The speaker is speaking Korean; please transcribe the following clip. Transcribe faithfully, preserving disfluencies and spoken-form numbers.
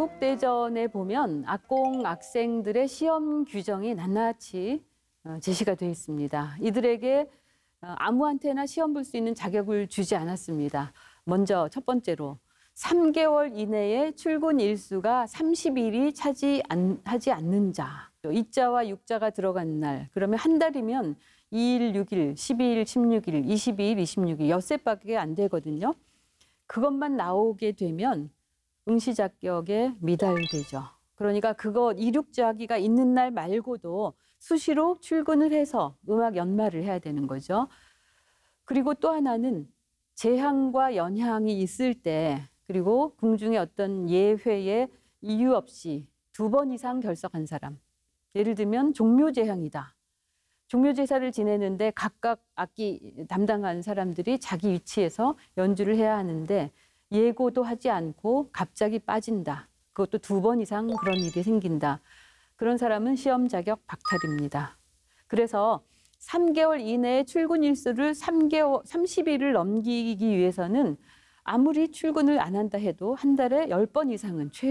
교육대전에 보면 악공, 악생들의 시험 규정이 낱낱이 제시가 되어 있습니다. 이들에게 아무한테나 시험 볼 수 있는 자격을 주지 않았습니다. 먼저 첫 번째로 삼 개월 이내에 출근 일수가 삼십 일이 차지하지 않는 자. 이자와 육자가 들어간 날. 그러면 한 달이면 이 일, 육 일, 십이 일, 십육 일, 이십이 일, 이십육 일, 엿새밖에 안 되거든요. 그것만 나오게 되면 응시 자격에 미달되죠. 그러니까 그거 이륙자기가 있는 날 말고도 수시로 출근을 해서 음악 연마를 해야 되는 거죠. 그리고 또 하나는 재항과 연향이 있을 때 그리고 궁중의 어떤 예회에 이유 없이 두 번 이상 결석한 사람. 예를 들면 종묘재향이다. 종묘제사를 지내는데 각각 악기 담당한 사람들이 자기 위치에서 연주를 해야 하는데 예고도 하지 않고 갑자기 빠진다. 그것도 두 번 이상 그런 일이 생긴다. 그런 사람은 시험 자격 박탈입니다. 그래서 삼 개월 이내에 출근 일수를 삼 개월, 삼십 일을 넘기기 위해서는 아무리 출근을 안 한다 해도 한 달에 열 번 이상은 최